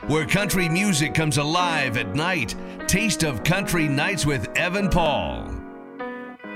where country music comes alive at night. Taste of Country Nights with Evan Paul.